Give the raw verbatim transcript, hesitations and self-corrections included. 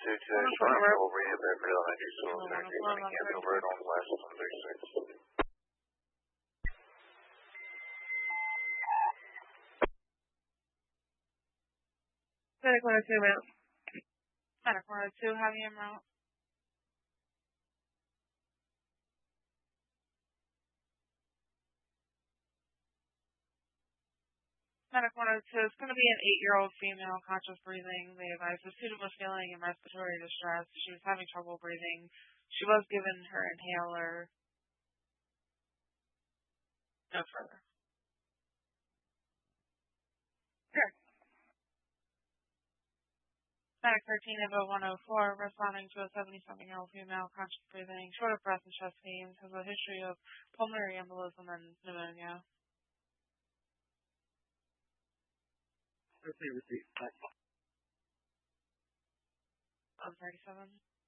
due to short trouble breathing, Bedford Elementary School, thirteen running cancel bird on west one thirty-six. Medic one oh two, wait. Medic one oh two, have you en route? Medic one oh two, it's going to be an eight-year-old female, conscious breathing. They advised the student was feeling in respiratory distress. She was having trouble breathing. She was given her inhaler. No further. Sure. Medic thirteen Evo one oh four, responding to a seventy-seven-year-old female, conscious breathing, short of breath and chest pains, has a history of pulmonary embolism and pneumonia. Okay, receipt. one thirty-seven.